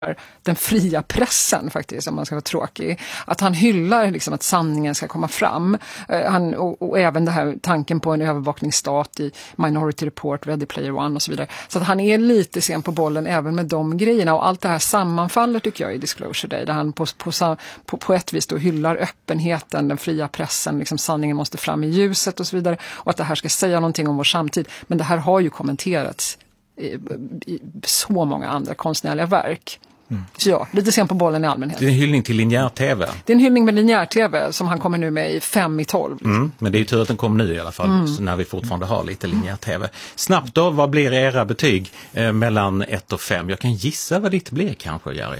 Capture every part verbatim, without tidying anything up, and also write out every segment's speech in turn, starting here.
den fria pressen faktiskt, om man ska vara tråkig. Att han hyllar liksom att sanningen ska komma fram. Uh, han, och, och även det här tanken på en övervakningsstat i Minority Report, Ready Player One och så vidare. Så att han är lite sen på bollen även med de grejerna. Och allt det här sammanfaller tycker jag i Disclosure Day. Där han på, på, på, på ett vis då hyllar öppenheten, den fria pressen, liksom sanningen måste fram i ljuset och så vidare. Och att det här ska säga någonting om vår samtid. Men det här har ju kommenterats i, i så många andra konstnärliga verk. Mm. Så ja, lite sen på bollen i allmänhet. Det är en hyllning till linjär-tv. Det är en hyllning med linjär-tv som han kommer nu med i fem i tolv. Liksom. Mm, men det är ju tur att den kom nu i alla fall, mm. så när vi fortfarande har lite linjär-tv. Snabbt då, vad blir era betyg eh, mellan ett och fem? Jag kan gissa vad ditt blir kanske, Jerry.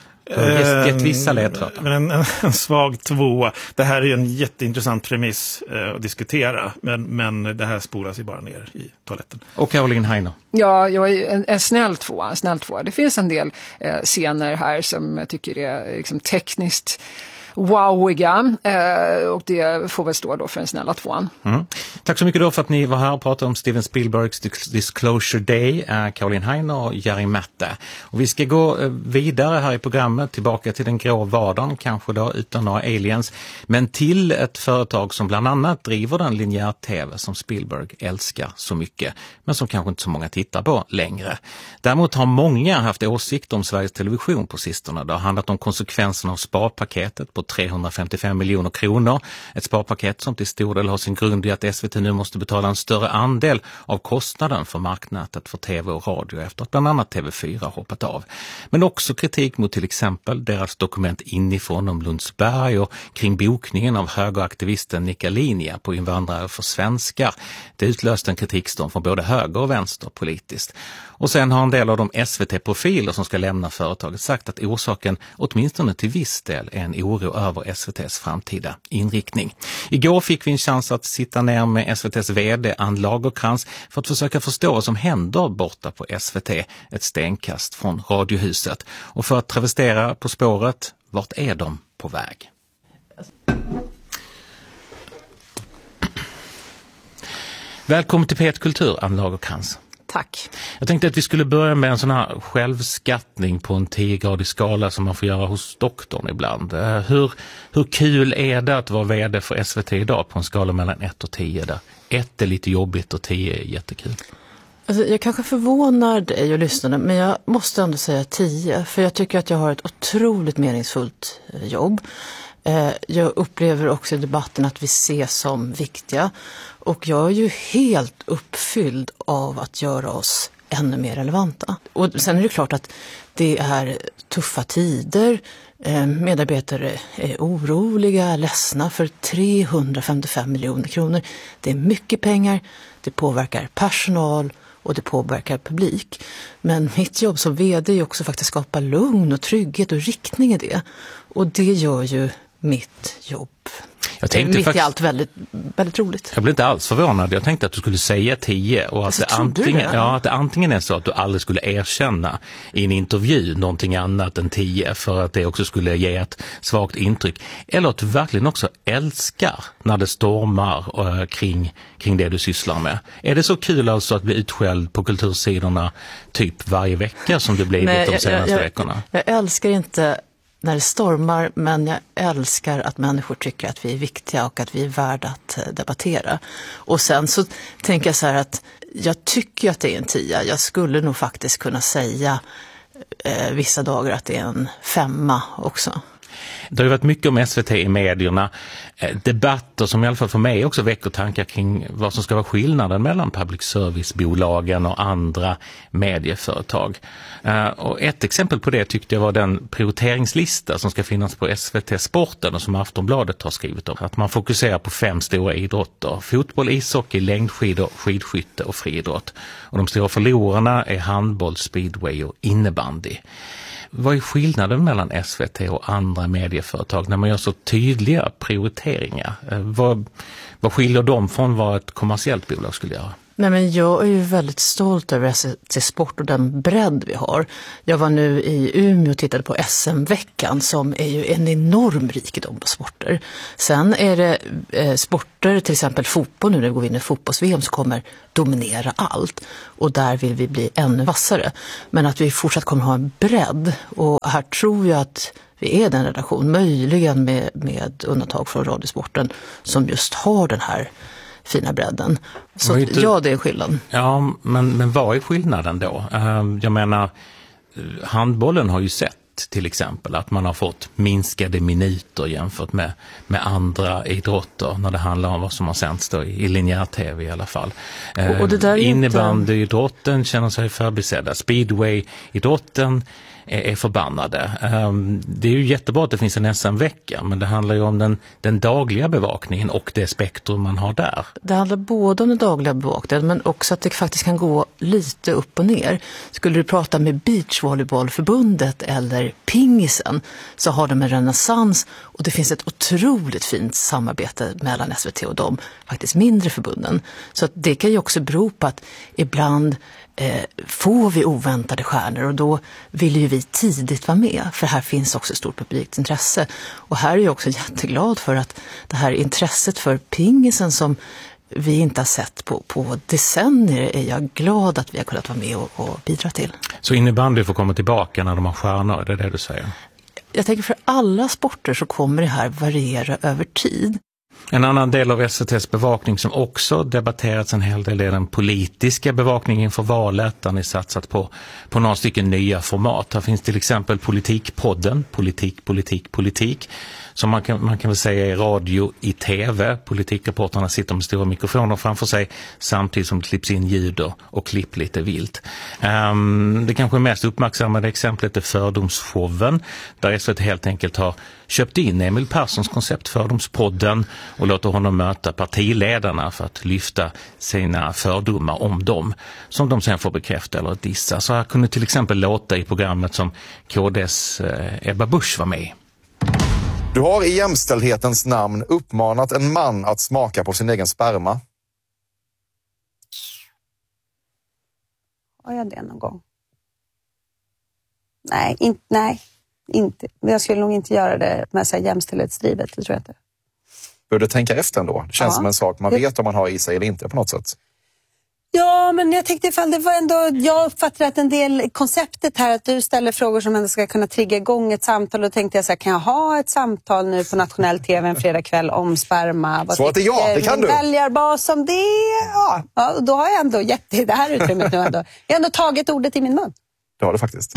Gett vissa ledtrådar. Men en, en svag två. Det här är ju en jätteintressant premiss eh, att diskutera. Men, men det här spolas ju bara ner i toaletten. Och Caroline Heiner. Ja, jag är en, en snäll två. En snäll två. Det finns en del eh, scener här som jag tycker är liksom, tekniskt wowiga. Eh, och det får väl stå då för en snälla tvåan. Mm. Tack så mycket då för att ni var här och pratade om Steven Spielbergs Disclosure Day, eh, Caroline Heiner och Jerry Matte. Och vi ska gå eh, vidare här i programmet, tillbaka till den grå vardagen, kanske då utan några aliens, men till ett företag som bland annat driver den linjär-tv som Spielberg älskar så mycket, men som kanske inte så många tittar på längre. Däremot har många haft åsikter om Sveriges Television på sistone. Det har handlat om konsekvenserna av sparpaketet på trehundrafemtiofem miljoner kronor. Ett sparpaket som till stor del har sin grund i att S V T nu måste betala en större andel av kostnaden för marknätet för tv och radio efter att bland annat T V fyra hoppat av. Men också kritik mot till exempel deras dokument inifrån om Lundsberg och kring bokningen av högeraktivisten Nika Linja på Invandrare för svenskar. Det utlöste en kritikstorm från både höger och vänster politiskt. Och sen har en del av de S V T-profiler som ska lämna företaget sagt att orsaken åtminstone till viss del är en oro över S V T:s framtida inriktning. Igår fick vi en chans att sitta ner med S V T:s vd Ann Lagerkrans för att försöka förstå vad som händer borta på S V T, ett stenkast från Radiohuset. Och för att travestera På spåret, vart är de på väg? Välkommen till P ett Kultur, Ann Lagerkrans. Tack. Jag tänkte att vi skulle börja med en sån här självskattning på en tiogradig skala som man får göra hos doktorn ibland. Hur, hur kul är det att vara vd för S V T idag på en skala mellan ett och tio där ett är lite jobbigt och tio är jättekul? Alltså, jag kanske förvånar dig och lyssnarna, men jag måste ändå säga tio. För jag tycker att jag har ett otroligt meningsfullt jobb. Jag upplever också i debatten att vi ses som viktiga. Och jag är ju helt uppfylld av att göra oss ännu mer relevanta. Och sen är det klart att det är tuffa tider. Medarbetare är oroliga, ledsna för trehundrafemtiofem miljoner kronor. Det är mycket pengar, det påverkar personal och det påverkar publik. Men mitt jobb som vd är också faktiskt att skapa lugn och trygghet och riktning i det. Och det gör ju mitt jobb. Jag tänkte mitt faktiskt, i allt väldigt, väldigt roligt. Jag blev inte alls förvånad. Jag tänkte att du skulle säga tio och att det, antingen, det? Ja, att det antingen är så att du aldrig skulle erkänna i en intervju någonting annat än tio för att det också skulle ge ett svagt intryck. Eller att du verkligen också älskar när det stormar uh, kring, kring det du sysslar med. Är det så kul alltså att bli utskälld på kultursidorna typ varje vecka som du blivit Nej, de senaste jag, jag, veckorna? Jag älskar inte när det stormar, men jag älskar att människor tycker att vi är viktiga och att vi är värda att debattera. Och sen så tänker jag så här att jag tycker att det är en tia. Jag skulle nog faktiskt kunna säga eh, vissa dagar att det är en femma också. Det har ju varit mycket om S V T i medierna, debatter som i alla fall för mig också väcker tankar kring vad som ska vara skillnaden mellan public service-bolagen och andra medieföretag. Och ett exempel på det tyckte jag var den prioriteringslista som ska finnas på S V T-sporten och som Aftonbladet har skrivit om. Att man fokuserar på fem stora idrotter: fotboll, ishockey, längdskidor, skidskytte och friidrott. Och de stora förlorarna är handboll, speedway och innebandy. Vad är skillnaden mellan S V T och andra medieföretag när man gör så tydliga prioriteringar? Vad, vad skiljer dem från vad ett kommersiellt bolag skulle göra? Nej, men jag är ju väldigt stolt över S V T Sport och den bredd vi har. Jag var nu i Umeå och tittade på S M-veckan som är ju en enorm rikedom på sporter. Sen är det eh, sporter, till exempel fotboll nu när vi går in i fotbolls-V M, som kommer dominera allt. Och där vill vi bli ännu vassare. Men att vi fortsatt kommer ha en bredd, och här tror jag att vi är den redaktion, möjligen med, med undantag från radiosporten, som just har den här fina bredden. Så inte, ja, det är skillnaden. Ja, men, men vad är skillnaden då? Jag menar, handbollen har ju sett till exempel att man har fått minskade minuter jämfört med, med andra idrotter när det handlar om vad som har sänts då i, i linjär-tv i alla fall. Och, och det där Innebandyidrotten inte... känner sig förbisedda. Speedway-idrotten är, är förbannade. Um, det är ju jättebra att det finns en S M-vecka, men det handlar ju om den, den dagliga bevakningen och det spektrum man har där. Det handlar både om den dagliga bevakningen, men också att det faktiskt kan gå lite upp och ner. Skulle du prata med Beachvolleybollförbundet eller pingisen, så har de en renässans, och det finns ett otroligt fint samarbete mellan S V T och de faktiskt mindre förbunden. Så att det kan ju också bero på att ibland eh, får vi oväntade stjärnor, och då vill ju vi tidigt vara med, för här finns också stort publikt intresse. Och här är jag också jätteglad för att det här intresset för pingisen som vi inte har sett på, på decennier, är jag glad att vi har kunnat vara med och, och bidra till. Så innebandy får komma tillbaka när de har stjärnor, det är det du säger? Jag tänker för alla sporter så kommer det här variera över tid. En annan del av S V T:s bevakning som också debatterats en hel del är den politiska bevakningen inför valet, där ni satsat på, på några stycken nya format. Här finns till exempel Politikpodden, politik, politik, politik, som man kan, man kan väl säga är radio i tv. Politikreporterna sitter med stora mikrofoner framför sig samtidigt som det klipps in ljud och klipp lite vilt. Um, det kanske mest uppmärksammade exemplet är Fördomsshowen, där S V T helt enkelt har köpt in Emil Perssons koncept Fördomspodden och låter honom möta partiledarna för att lyfta sina fördomar om dem, som de sen får bekräfta eller dissa. Så här kunde till exempel låta i programmet som K D:s eh, Ebba Busch var med. Du har i jämställdhetens namn uppmanat en man att smaka på sin egen sperma. Har jag det någon gång? Nej, in, nej inte. Men jag skulle nog inte göra det med så här jämställdhetsdrivet, det tror jag inte. Bör du tänka efter ändå? Det känns ja. som en sak man vet om man har i sig eller inte på något sätt. Ja, men jag tänkte ifall det var ändå, jag uppfattar att en del konceptet här, att du ställer frågor som ändå ska kunna trigga igång ett samtal, och tänkte jag så här, kan jag ha ett samtal nu på nationell tv en fredag kväll om sperma? Vad svaret är ja, det kan du. Väljarbas om det, ja. Ja, då har jag ändå gett det här utrymmet nu ändå. Jag har ändå tagit ordet i min mun. Det har du faktiskt.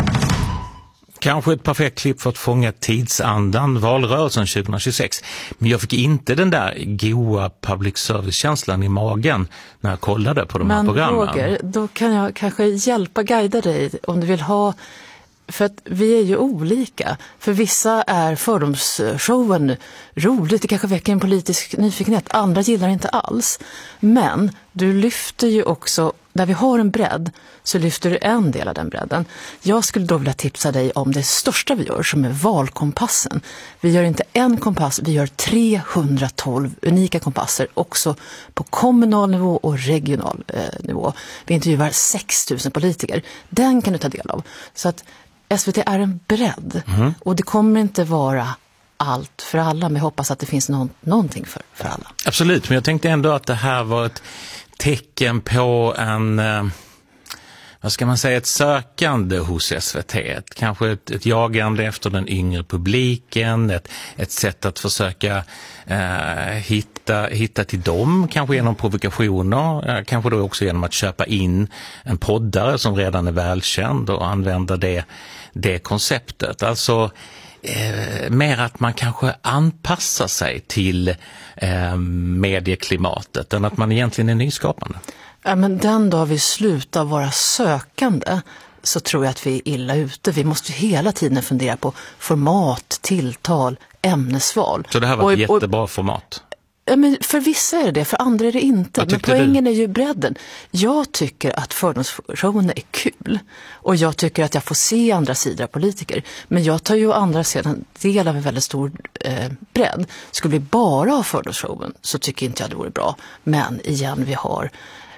Kanske ett perfekt klipp för att fånga tidsandan, valrörelsen tjugohundratjugosex. Men jag fick inte den där goa public service-känslan i magen när jag kollade på de Men här programmen. Men Roger, då kan jag kanske hjälpa, guida dig om du vill ha... För att vi är ju olika. För vissa är fördomsshowen roligt, det kanske väcker en politisk nyfikenhet. Andra gillar inte alls. Men du lyfter ju också, när vi har en bredd så lyfter du en del av den bredden. Jag skulle då vilja tipsa dig om det största vi gör, som är valkompassen. Vi gör inte en kompass, vi gör trehundratolv unika kompasser också på kommunal nivå och regional eh, nivå. Vi intervjuar sex tusen politiker. Den kan du ta del av. Så att S V T är en bredd mm. och det kommer inte vara allt för alla, men jag hoppas att det finns någon, någonting för, för alla. Absolut, men jag tänkte ändå att det här var ett tecken på en, eh, vad ska man säga, ett sökande hos S V T. Kanske ett, ett jagande efter den yngre publiken, ett, ett sätt att försöka eh, hitta, hitta till dem, kanske genom provokationer, eh, kanske då också genom att köpa in en poddare som redan är välkänd och använda det, det konceptet. Alltså Eh, mer att man kanske anpassar sig till eh, medieklimatet än att man egentligen är nyskapande. Ja, men den dag vi slutar vara sökande så tror jag att vi är illa ute. Vi måste hela tiden fundera på format, tilltal, ämnesval. Så det här var och, ett jättebra och, format? Ja, men för vissa är det det, för andra är det inte. Men poängen du? är ju bredden. Jag tycker att fördomsshowen är kul. Och jag tycker att jag får se andra sidor av politiker. Men jag tar ju andra sidan del av en väldigt stor eh, bredd. Skulle vi bara ha fördomsshowen så tycker inte jag det vore bra. Men igen, vi har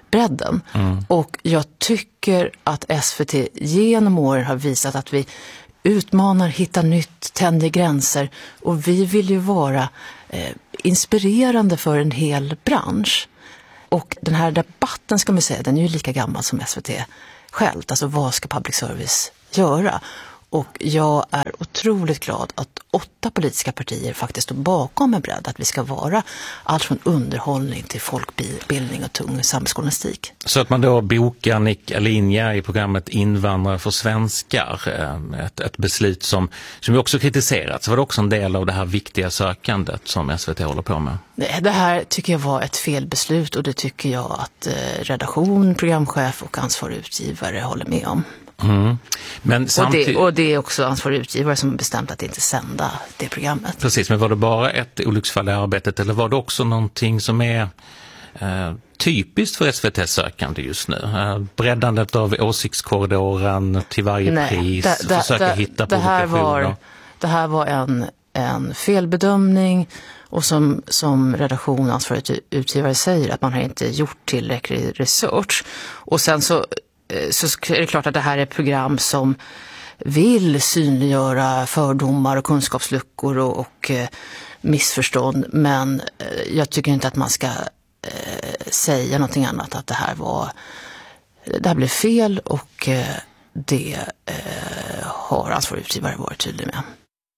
bredden. Mm. Och jag tycker att S V T genom åren har visat att vi utmanar, hittar nytt, tänder gränser. Och vi vill ju vara eh, inspirerande för en hel bransch. Och den här debatten, ska man säga, den är ju lika gammal som S V T självt. Alltså vad ska public service göra? Och jag är otroligt glad att åtta politiska partier faktiskt står bakom en bredd. Att vi ska vara allt från underhållning till folkbildning och tung samhällsjournalistik. Så att man då bokar Nick Alinja i programmet Invandrare för svenskar. Ett, ett beslut som, som vi också kritiserat. Så var det också en del av det här viktiga sökandet som S V T håller på med. Det här tycker jag var ett felbeslut och det tycker jag att redaktion, programchef och ansvarig utgivare håller med om. Mm. Men samtid- och, det, och det är också ansvarig utgivare som har bestämt att inte sända det programmet. Precis, men var det bara ett olycksfall i arbetet eller var det också någonting som är eh, typiskt för S V T-sökande just nu? Eh, breddandet av åsiktskorridoren till varje Nej, pris, det, det, försöka det, hitta det här provokationer. var, det här var en, en felbedömning och som, som redaktion ansvarig utgivare säger att man har inte gjort tillräcklig research. Och sen så så är det klart att det här är ett program som vill synliggöra fördomar och kunskapsluckor och, och eh, missförstånd. Men eh, jag tycker inte att man ska eh, säga någonting annat. Att det här var det här blev fel och eh, det eh, har ansvarig utgivare varit tydlig med.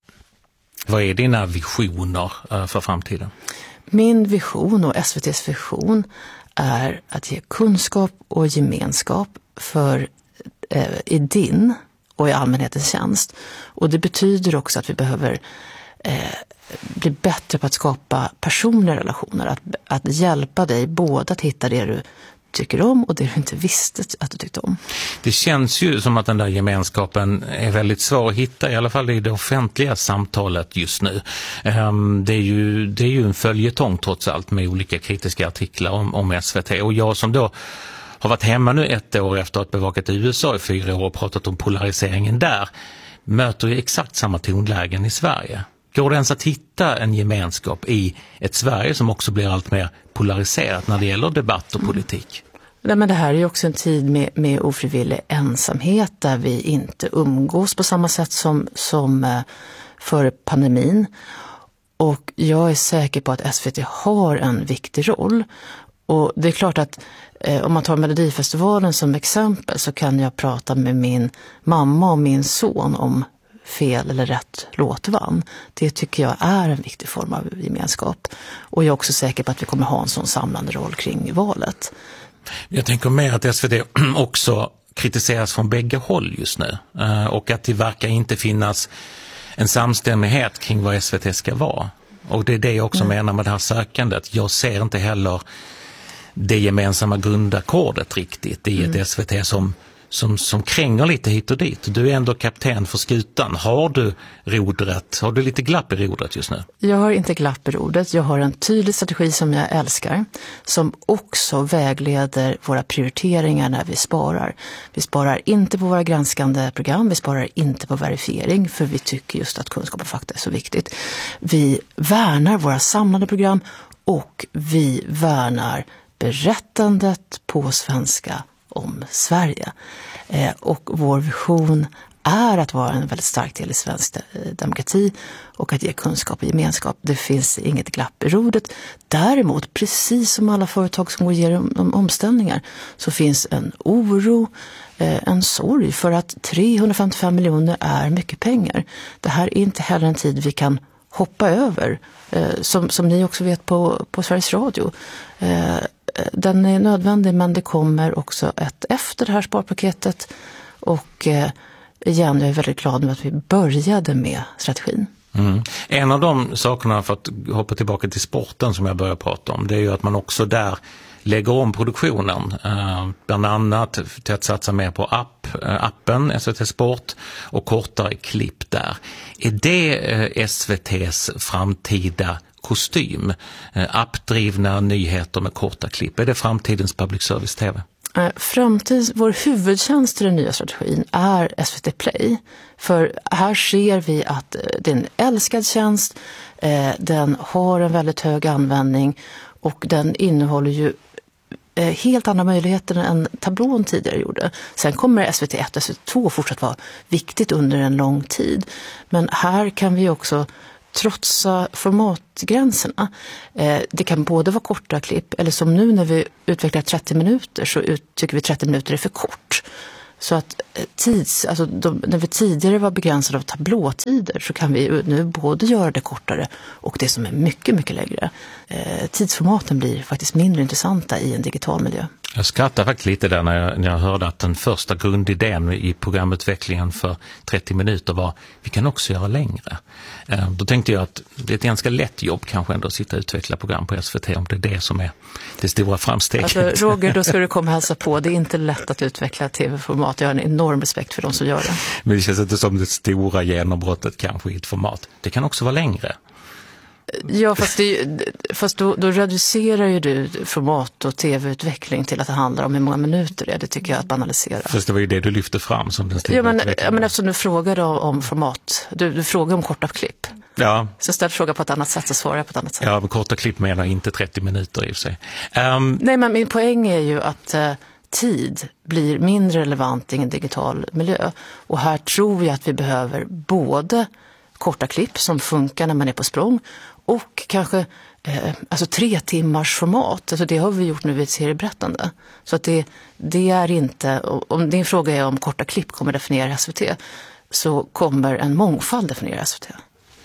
Vad är dina visioner eh, för framtiden? Min vision och S V T:s vision är att ge kunskap och gemenskap för eh, i din och i allmänhetens tjänst. Och det betyder också att vi behöver eh, bli bättre på att skapa personliga relationer. Att, att hjälpa dig både att hitta det du tycker om och det du inte visste att du tyckte om. Det känns ju som att den där gemenskapen är väldigt svår att hitta, i alla fall i det offentliga samtalet just nu. Det är ju, det är ju en följetong trots allt med olika kritiska artiklar om, om S V T. Och jag som då har varit hemma nu ett år efter att bevakat U S A i fyra år och pratat om polariseringen där, möter ju exakt samma tonlägen i Sverige. Går det ens att hitta en gemenskap i ett Sverige som också blir allt mer polariserat när det gäller debatt och politik? Nej, men det här är ju också en tid med, med ofrivillig ensamhet där vi inte umgås på samma sätt som, som eh, före pandemin. Och jag är säker på att S V T har en viktig roll. Och det är klart att eh, om man tar Melodifestivalen som exempel så kan jag prata med min mamma och min son om fel eller rätt låt vann. Det tycker jag är en viktig form av gemenskap. Och jag är också säker på att vi kommer ha en sån samlande roll kring valet. Jag tänker mer att S V T också kritiseras från bägge håll just nu. Och att det verkar inte finnas en samstämmighet kring vad S V T ska vara. Och det är det jag också mm. menar med det här sökandet. Jag ser inte heller det gemensamma grundackordet riktigt i ett mm. S V T som Som, som kränger lite hit och dit. Du är ändå kapten för skutan. Har du rodret? Har du lite glapp i rodret just nu? Jag har inte glapp i rodret. Jag har en tydlig strategi som jag älskar. Som också vägleder våra prioriteringar när vi sparar. Vi sparar inte på våra granskande program. Vi sparar inte på verifiering. För vi tycker just att kunskap och fakta är så viktigt. Vi värnar våra samlade program. Och vi värnar berättandet på svenska om Sverige. Eh, och vår vision är att vara en väldigt stark del i svensk demokrati och att ge kunskap och gemenskap. Det finns inget glapp i rodet. Däremot, precis som alla företag som går igenom omställningar, så finns en oro, eh, en sorg för att trehundrafemtiofem miljoner är mycket pengar. Det här är inte heller en tid vi kan hoppa över. Eh, som, som ni också vet på, på Sveriges Radio. Eh, Den är nödvändig, men det kommer också ett efter det här sparpaketet. Och eh, igen, jag är väldigt glad nu att vi började med strategin. Mm. En av de sakerna, för att hoppa tillbaka till sporten som jag började prata om, det är ju att man också där lägger om produktionen. Eh, bland annat till att satsa mer på app, eh, appen S V T Sport och kortare klipp där. Är det eh, S V T:s framtida kostym, appdrivna nyheter med korta klipp? Är det framtidens public service T V? Framtids, vår huvudtjänst i den nya strategin är S V T Play. För här ser vi att det är en älskad tjänst, den har en väldigt hög användning och den innehåller ju eh, helt andra möjligheter än tablån tidigare gjorde. Sen kommer S V T ett och S V T två fortsatt vara viktigt under en lång tid. Men här kan vi också trotsa formatgränserna. Eh, det kan både vara korta klipp, eller som nu när vi utvecklar trettio minuter så ut, tycker vi trettio minuter är för kort. Så att tids, alltså de, när vi tidigare var begränsade av tablåtider så kan vi nu både göra det kortare och det som är mycket, mycket längre. Eh, tidsformaten blir faktiskt mindre intressanta i en digital miljö. Jag skrattar faktiskt lite där när jag, när jag hörde att den första grundidén i programutvecklingen för trettio minuter var vi kan också göra längre. Eh, då tänkte jag att det är ett ganska lätt jobb kanske ändå att sitta och utveckla program på S V T om det är det som är det stora framsteget. Alltså, Roger, då ska du komma och hälsa på. Det är inte lätt att utveckla tv-format. Jag har en enorm respekt för de som gör det. Men det känns inte som det stora genombrottet kanske i ett format. Det kan också vara längre. Ja, fast, det, fast då, då reducerar ju du format och tv-utveckling till att det handlar om hur många minuter det är. Det tycker jag att banalisera. Fast det var ju det du lyfte fram som den stora ja, men, utvecklingen. ja, men eftersom du frågade om format, du, du frågar om korta klipp. Ja. Så ställ fråga på ett annat sätt så svarar jag på ett annat sätt. Ja, men korta klipp menar inte trettio minuter i och för sig. Um, Nej, men min poäng är ju att uh, tid blir mindre relevant i en digital miljö. Och här tror jag att vi behöver både korta klipp som funkar när man är på språng och kanske eh, alltså tre timmars format. Alltså det har vi gjort nu vid ett serieberättande. Så att det, det är inte, om din fråga är om korta klipp kommer definiera S V T, så kommer en mångfald definiera S V T.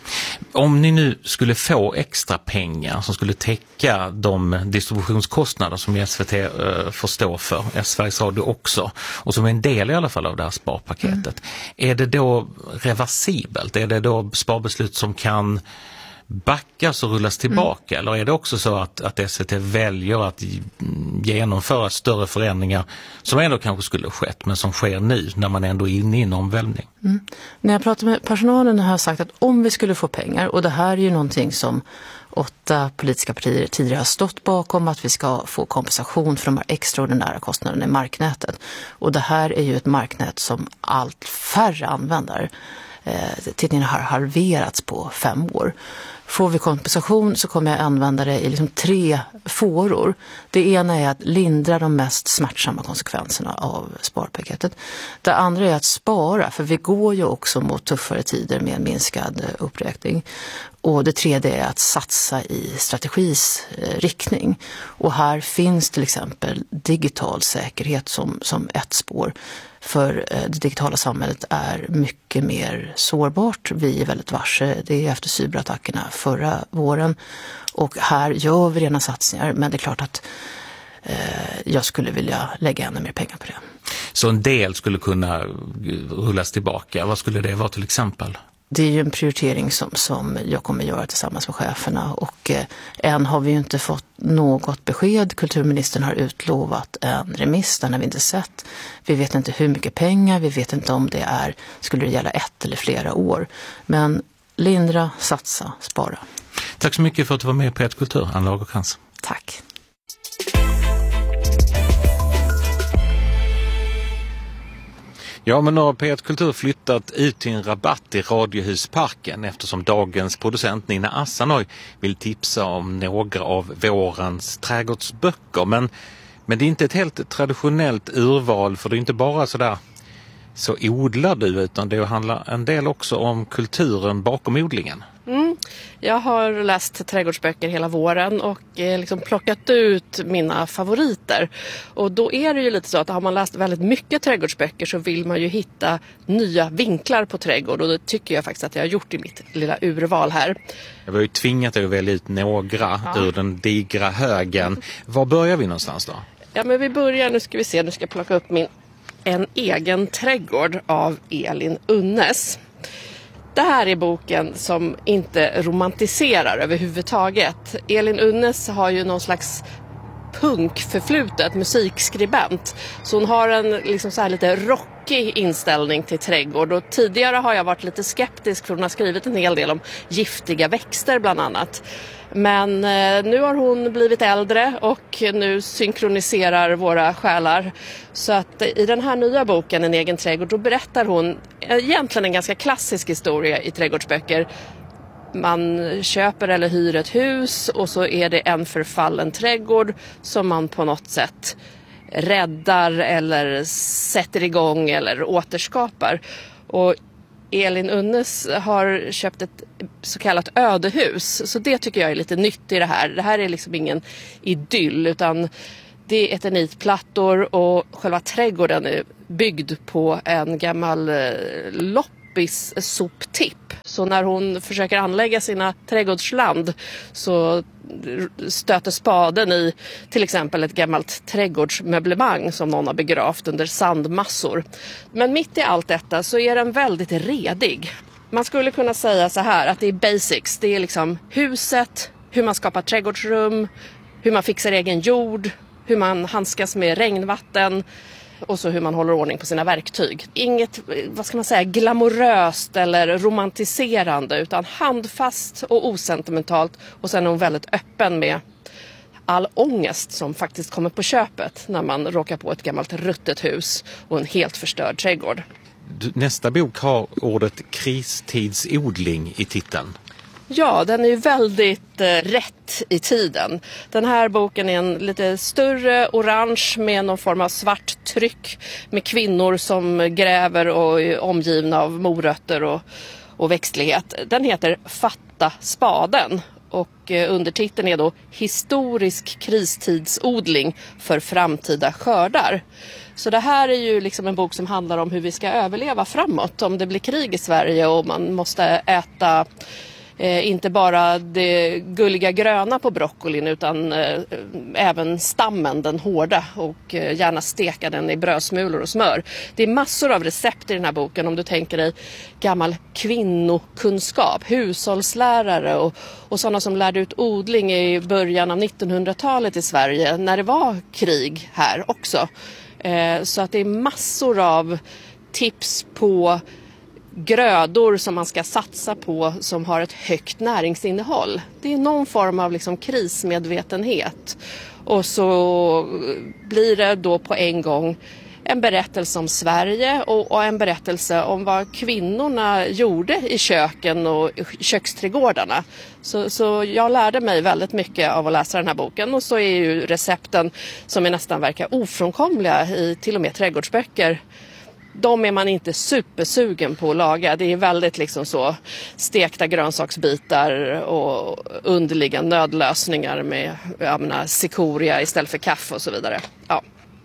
Om ni nu skulle få extra pengar som skulle täcka de distributionskostnader som S V T uh, får stå för, Sveriges Radio också, och som är en del i alla fall av det här sparpaketet, mm. är det då reversibelt? Är det då sparbeslut som kan backas och rullas tillbaka? Mm. Eller är det också så att, att S V T väljer att genomföra större förändringar som ändå kanske skulle ha skett, men som sker nu när man ändå är inne i en omvälvning? Mm. När jag pratar med personalen har jag sagt att om vi skulle få pengar, och det här är ju någonting som åtta politiska partier tidigare har stått bakom, att vi ska få kompensation för de här extraordinära kostnaderna i marknätet. Och det här är ju ett marknät som allt färre använder. Tittningen har halverats på fem år. Får vi kompensation så kommer jag använda det i liksom tre fåror. Det ena är att lindra de mest smärtsamma konsekvenserna av sparpaketet. Det andra är att spara, för vi går ju också mot tuffare tider med en minskad uppräkning. Och det tredje är att satsa i strategis riktning. Och här finns till exempel digital säkerhet som, som ett spår. För det digitala samhället är mycket mer sårbart. Vi är väldigt varse. Det är efter cyberattackerna förra våren. Och här gör vi redan satsningar. Men det är klart att eh, jag skulle vilja lägga ännu mer pengar på det. Så en del skulle kunna rullas tillbaka. Vad skulle det vara till exempel? Det är ju en prioritering som, som jag kommer göra tillsammans med cheferna, och eh, än har vi ju inte fått något besked. Kulturministern har utlovat en remiss, den har vi inte sett. Vi vet inte hur mycket pengar, vi vet inte om det är, skulle det gälla ett eller flera år. Men lindra, satsa, spara. Tack så mycket för att du var med på P ett Kultur, Ann Lagercrantz. Tack. Ja, men nu har P ett Kultur flyttat ut till en rabatt i Radiohusparken eftersom dagens producent Nina Assanoj vill tipsa om några av vårens trädgårdsböcker. Men, men det är inte ett helt traditionellt urval, för det är inte bara sådär så odlar du, utan det handlar en del också om kulturen bakom odlingen. Mm. Jag har läst trädgårdsböcker hela våren och eh, liksom plockat ut mina favoriter. Och då är det ju lite så att har man läst väldigt mycket trädgårdsböcker så vill man ju hitta nya vinklar på trädgård. Och det tycker jag faktiskt att jag har gjort i mitt lilla urval här. Jag var ju tvingat att välja ut några ja. ur den digra högen. Var börjar vi någonstans då? Ja, men vi börjar, nu ska vi se, nu ska jag plocka upp min En egen trädgård av Elin Unnes. Det här är boken som inte romantiserar överhuvudtaget. Elin Unnes har ju någon slags punkförflutet, musikskribent. Så hon har en liksom så här lite rockig inställning till trädgård. Och tidigare har jag varit lite skeptisk, för hon har skrivit en hel del om giftiga växter bland annat. Men eh, nu har hon blivit äldre och nu synkroniserar våra själar. Så att eh, i den här nya boken, En egen trädgård, då berättar hon egentligen en ganska klassisk historia i trädgårdsböcker. Man köper eller hyr ett hus och så är det en förfallen trädgård som man på något sätt räddar eller sätter igång eller återskapar. Och Elin Unnes har köpt ett så kallat ödehus, så det tycker jag är lite nytt i det här. Det här är liksom ingen idyll, utan det är eternitplattor och själva trädgården är byggd på en gammal loppis soptipp. Så när hon försöker anlägga sina trädgårdsland så stöter spaden i till exempel ett gammalt trädgårdsmöblemang som någon har begravt under sandmassor. Men mitt i allt detta så är den väldigt redig. Man skulle kunna säga så här att det är basics. Det är liksom huset, hur man skapar trädgårdsrum, hur man fixar egen jord, hur man handskas med regnvatten och så hur man håller ordning på sina verktyg. Inget, vad ska man säga, glamoröst eller romantiserande, utan handfast och osentimentalt. Och sen är hon väldigt öppen med all ångest som faktiskt kommer på köpet när man råkar på ett gammalt ruttet hus och en helt förstörd trädgård. Nästa bok har ordet kristidsodling i titeln. Ja, den är ju väldigt eh, rätt i tiden. Den här boken är en lite större orange med någon form av svart tryck med kvinnor som gräver och är omgivna av morötter och, och växtlighet. Den heter Fatta spaden och eh, undertiteln är då Historisk kristidsodling för framtida skördar. Så det här är ju liksom en bok som handlar om hur vi ska överleva framåt om det blir krig i Sverige och man måste äta Eh, inte bara det gulliga gröna på broccolin utan eh, även stammen, den hårda, och eh, gärna steka den i brödsmulor och smör. Det är massor av recept i den här boken om du tänker dig gammal kvinnokunskap, hushållslärare och, och sådana som lärde ut odling i början av nittonhundratalet i Sverige när det var krig här också. Eh, så att det är massor av tips på grödor som man ska satsa på som har ett högt näringsinnehåll. Det är någon form av liksom krismedvetenhet. Och så blir det då på en gång en berättelse om Sverige och, och en berättelse om vad kvinnorna gjorde i köken och köksträdgårdarna. Så, så jag lärde mig väldigt mycket av att läsa den här boken, och så är ju recepten som är nästan verkar ofrånkomliga i till och med trädgårdsböcker. De är man inte supersugen på att laga. Det är väldigt liksom så stekta grönsaksbitar och underliga nödlösningar med jag menar, cikoria istället för kaffe och så vidare. Ja.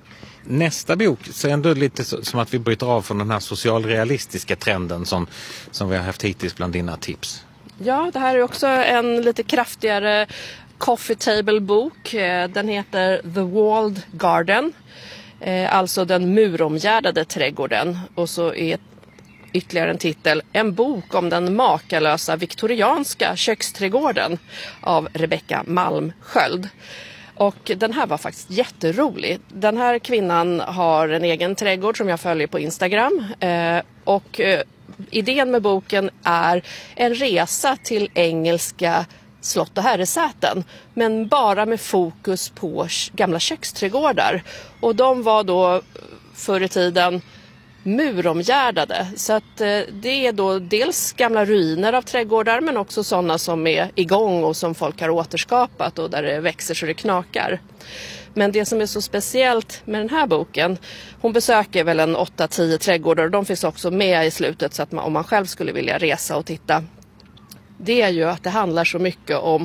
Nästa bok så är ändå lite som att vi bryter av från den här socialrealistiska trenden som, som vi har haft hittills bland dina tips. Ja, det här är också en lite kraftigare coffee table bok. Den heter The Walled Garden. Alltså den muromgärdade trädgården, och så är ytterligare en titel, en bok om den makalösa viktorianska köksträdgården av Rebecka Malmsköld. Och den här var faktiskt jätterolig. Den här kvinnan har en egen trädgård som jag följer på Instagram, och idén med boken är en resa till engelska slott och herresäten, men bara med fokus på gamla köksträdgårdar. Och de var då förr i tiden muromgärdade. Så att eh, det är då dels gamla ruiner av trädgårdar, men också sådana som är igång och som folk har återskapat och där det växer så det knakar. Men det som är så speciellt med den här boken, hon besöker väl en åtta tio trädgårdar, och de finns också med i slutet, så att man, om man själv skulle vilja resa och titta, det är ju att det handlar så mycket om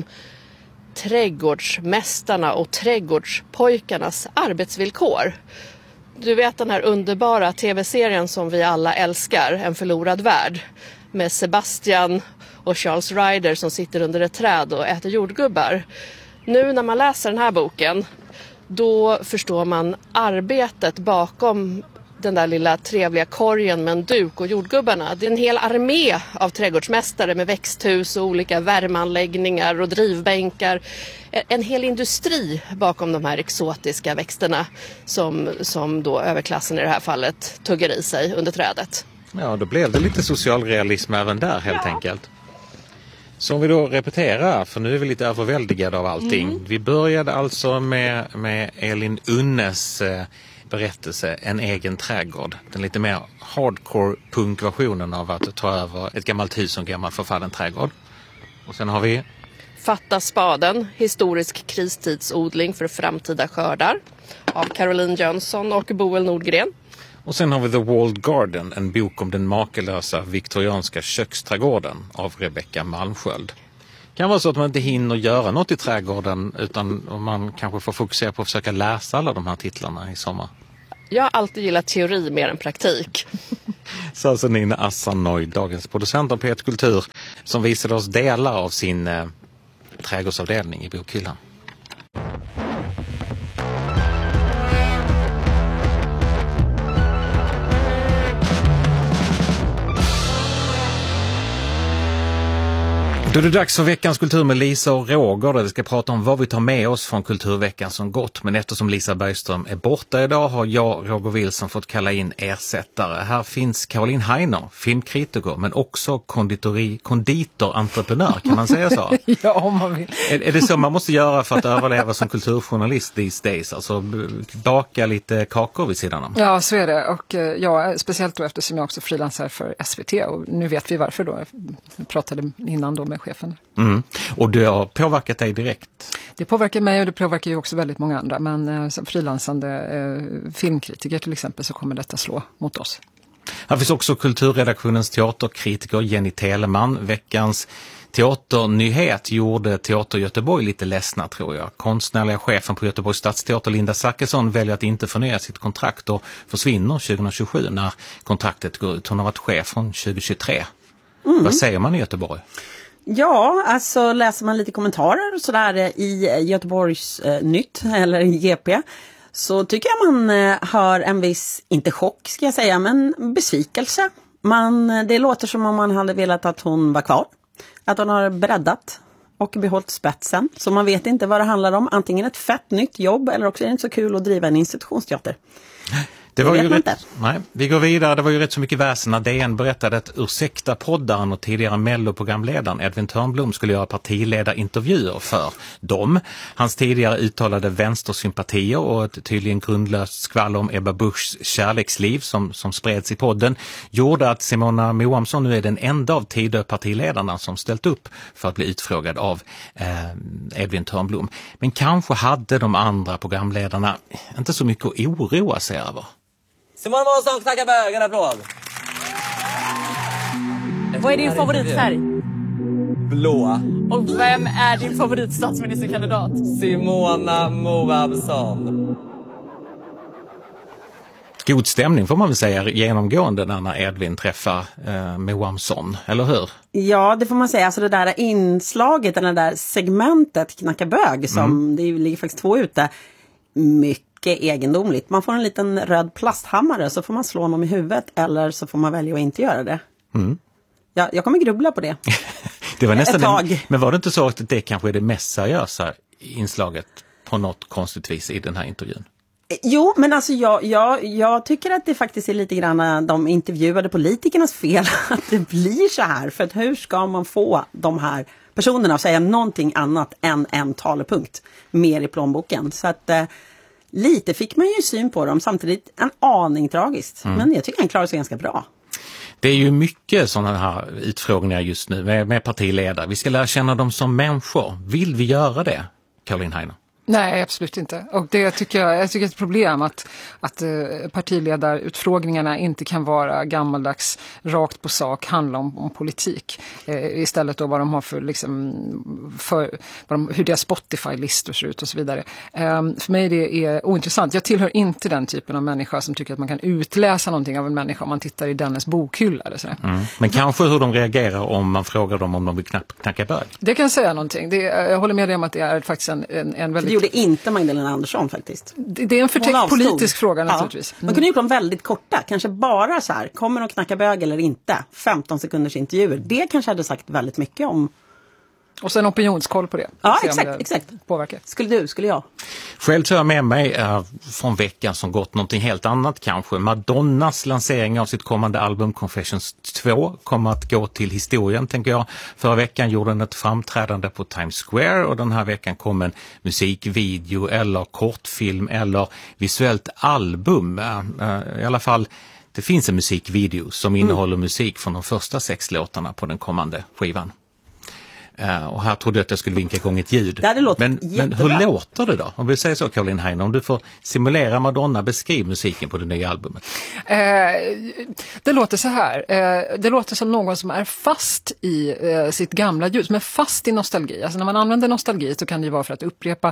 trädgårdsmästarna och trädgårdspojkarnas arbetsvillkor. Du vet den här underbara tv-serien som vi alla älskar, En förlorad värld, med Sebastian och Charles Ryder som sitter under ett träd och äter jordgubbar. Nu när man läser den här boken, då förstår man arbetet bakom den där lilla trevliga korgen med en duk och jordgubbarna. Det är en hel armé av trädgårdsmästare med växthus och olika värmeanläggningar och drivbänkar. En hel industri bakom de här exotiska växterna som, som då överklassen i det här fallet tuggar i sig under trädet. Ja, då blev det lite socialrealism även där helt ja. enkelt. Så om vi då repeterar, för nu är vi lite överväldigade av allting. Mm. Vi började alltså med, med Elin Unnes eh, berättelse En egen trädgård. Den lite mer hardcore punkversionen av att ta över ett gammalt hus och en gammal förfallen trädgård. Och sen har vi... Fatta spaden, historisk kristidsodling för framtida skördar av Caroline Jönsson och Boel Nordgren. Och sen har vi The Walled Garden, en bok om den makelösa viktorianska köksträdgården av Rebecka Malmsköld. Det kan vara så att man inte hinner göra något i trädgården utan man kanske får fokusera på att försöka läsa alla de här titlarna i sommar. Jag har alltid gillat teori mer än praktik. Så alltså Nina Assannoy, dagens producent av P ett Kultur, som visade oss delar av sin eh, trädgårdsavdelning i bokhyllan. Då är det dags för veckans kultur med Lisa och Roger där vi ska prata om vad vi tar med oss från kulturveckan som gått. Men eftersom Lisa Bergström är borta idag har jag, Roger Wilson, fått kalla in ersättare. Här finns Caroline Heiner, filmkritiker men också konditori, konditorentreprenör, kan man säga så? Ja, om man vill. Är, är det så man måste göra för att överleva som kulturjournalist these days? Alltså baka lite kakor vid sidan om? Ja, så är det. Och ja, speciellt då eftersom jag också frilansar för S V T och nu vet vi varför då. Jag pratade innan då med chefen. Mm. Och det har påverkat dig direkt? Det påverkar mig och det påverkar ju också väldigt många andra. Men eh, som frilansande eh, filmkritiker till exempel så kommer detta slå mot oss. Här finns också kulturredaktionens teaterkritiker Jenny Telemann. Veckans teaternyhet gjorde Teater Göteborg lite ledsna, tror jag. Konstnärliga chefen på Göteborgs stadsteater Linda Zachrisson väljer att inte förnya sitt kontrakt och försvinner tjugohundratjugosju när kontraktet går ut. Hon har varit chef från tjugohundratjugotre. Mm. Vad säger man i Göteborg? Ja, alltså läser man lite kommentarer och sådär i Göteborgs eh, nytt eller G P så tycker jag man eh, hör en viss, inte chock ska jag säga, men besvikelse. Man, det låter som om man hade velat att hon var kvar. Att hon har breddat och behållit spetsen. Så man vet inte vad det handlar om. Antingen ett fett nytt jobb eller också är det inte så kul att driva en institutionsteater. Det var ju rätt, nej, vi går vidare. Det var ju rätt så mycket väsen när D N berättade att ursäkta poddaren och tidigare Mello-programledaren Edvin Törnblom skulle göra partiledarintervjuer för dem. Hans tidigare uttalade vänstersympatier och ett tydligen grundlöst skvall om Ebba Buschs kärleksliv som, som spreds i podden gjorde att Simona Moamsson nu är den enda av Tidö-partiledarna som ställt upp för att bli utfrågad av eh, Edvin Törnblom. Men kanske hade de andra programledarna inte så mycket att oroa sig över. Simon Månsson, knacka bög, en applåd. Vad är din favoritfärg? Blå. Och vem är din favoritstatsministerkandidat? Simona Moamsson. God stämning får man väl säga genomgående när Edvin träffar eh, Moamsson, eller hur? Ja, det får man säga. Alltså det där inslaget, eller det där segmentet knacka bög som mm. det ligger faktiskt två ute. Mycket egendomligt. Man får en liten röd plasthammare så får man slå honom i huvudet eller så får man välja att inte göra det. Mm. Ja, jag kommer grubbla på det. Det var nästan ett tag. En, men var det inte så att det kanske är det mest seriösa inslaget på något konstigt vis i den här intervjun? Jo, men alltså jag, jag, jag tycker att det faktiskt är lite grann de intervjuade politikernas fel att det blir så här. För att hur ska man få de här personerna att säga någonting annat än en talepunkt mer i plånboken? Så att eh, lite fick man ju syn på dem, samtidigt en aning tragiskt. Mm. Men jag tycker han klarar sig ganska bra. Det är ju mycket sådana här utfrågningar just nu med, med partiledare. Vi ska lära känna dem som människor. Vill vi göra det, Caroline Heiner? Nej, absolut inte. Och det tycker jag, jag tycker det är ett problem att, att eh, partiledarutfrågningarna inte kan vara gammaldags, rakt på sak, handla om, om politik. Eh, istället då vad de har för, liksom, för vad de, hur deras Spotify-listor ser ut och så vidare. Eh, för mig det är ointressant. Jag tillhör inte den typen av människa som tycker att man kan utläsa någonting av en människa om man tittar i dennes bokhylla. Eller så. Mm. Men kanske hur de reagerar om man frågar dem om de vill knapp, knacka bög. Det kan säga någonting. Det, jag håller med dig om att det är faktiskt en, en, en väldigt... Det gjorde inte Magdalena Andersson faktiskt. Det, det är en förtäckt politisk fråga naturligtvis. Ja. Man kunde gjort dem väldigt korta. Kanske bara så här, kommer de knacka bög eller inte? femton sekunders intervjuer. Det kanske hade sagt väldigt mycket om... Och sen opinionskoll på det. Ja, exakt, exakt. Påverkar. Skulle du, skulle jag. Själv tar jag med mig äh, från veckan som gått någonting helt annat kanske. Madonnas lansering av sitt kommande album Confessions två kommer att gå till historien, tänker jag. Förra veckan gjorde den ett framträdande på Times Square och den här veckan kom en musikvideo eller kortfilm eller visuellt album. Äh, äh, I alla fall, det finns en musikvideo som innehåller mm. musik från de första sex låtarna på den kommande skivan. Uh, och här trodde jag att jag skulle vinka igång ett ljud. Det hade låtit men, men hur låter det då? Om vi säger så, Caroline Heiner, om du får simulera Madonna, beskriv musiken på det nya albumet. Eh, det låter så här. Eh, det låter som någon som är fast i eh, sitt gamla ljud, som är fast i nostalgi. Alltså när man använder nostalgi så kan det ju vara för att upprepa,